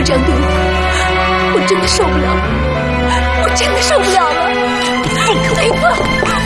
这样对我，我真的受不了了，我真的受不了了！雷锋。